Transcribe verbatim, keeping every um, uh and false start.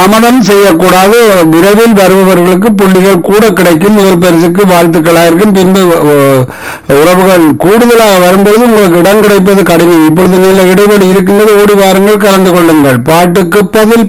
தாமதம் செய்யக்கூடாது. விரைவில் வருபவர்களுக்கு புள்ளிகள் கூட கிடைக்கும். முதல் பரிசுக்கு வாழ்த்துக்களாக இருக்கும். பின்பு அஹ், உறவுகள் கூடுதலாக வரும்பொழுது உங்களுக்கு இடம் கிடைப்பது கடினம். இப்பொழுது நல்ல இடைவெளி இருக்கின்றது. ஓடி வாருங்கள், கலந்து கொள்ளுங்கள். பாட்டுக்கு பதில்